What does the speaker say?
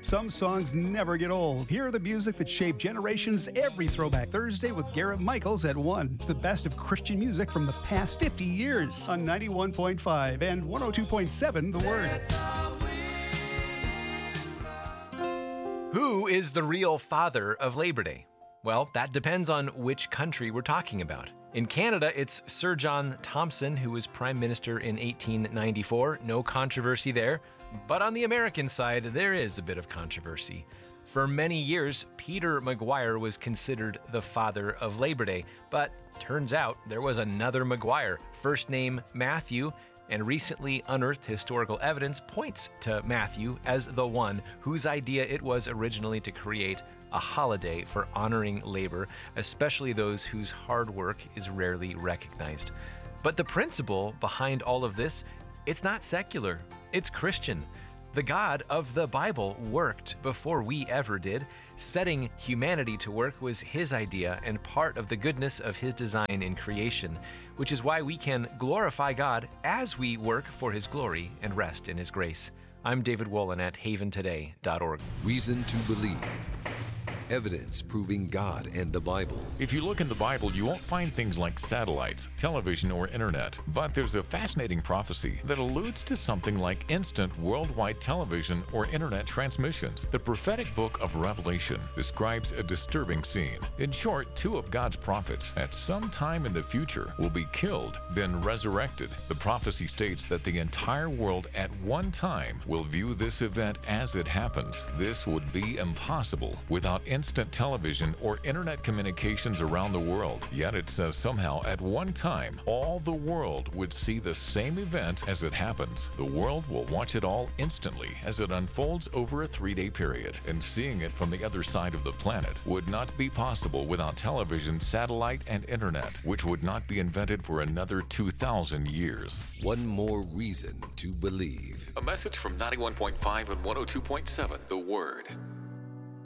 Some songs never get old. Hear the music that shaped generations every Throwback Thursday with Garrett Michaels at 1. It's the best of Christian music from the past 50 years on 91.5 and 102.7 The Word. Who is the real father of Labor Day? Well, that depends on which country we're talking about. In Canada, it's Sir John Thompson, who was Prime Minister in 1894. No controversy there. But on the American side, there is a bit of controversy. For many years, Peter Maguire was considered the father of Labor Day. But turns out there was another Maguire, first name Matthew, and recently unearthed historical evidence points to Matthew as the one whose idea it was originally to create a holiday for honoring labor, especially those whose hard work is rarely recognized. But the principle behind all of this, it's not secular, it's Christian. The God of the Bible worked before we ever did. Setting humanity to work was his idea and part of the goodness of his design in creation, which is why we can glorify God as we work for his glory and rest in his grace. I'm David Wolin at haventoday.org. Reason to believe. Evidence proving God and the Bible. If you look in the Bible, you won't find things like satellites, television, or internet. But there's a fascinating prophecy that alludes to something like instant worldwide television or internet transmissions. The prophetic book of Revelation describes a disturbing scene. In short, two of God's prophets at some time in the future will be killed, then resurrected. The prophecy states that the entire world at one time will view this event as it happens. This would be impossible without instant television or internet communications around the world. Yet it says somehow at one time, all the world would see the same event as it happens. The world will watch it all instantly as it unfolds over a 3-day period. And seeing it from the other side of the planet would not be possible without television, satellite, and internet, which would not be invented for another 2,000 years. One more reason to believe. A message from 91.5 and 102.7 The Word.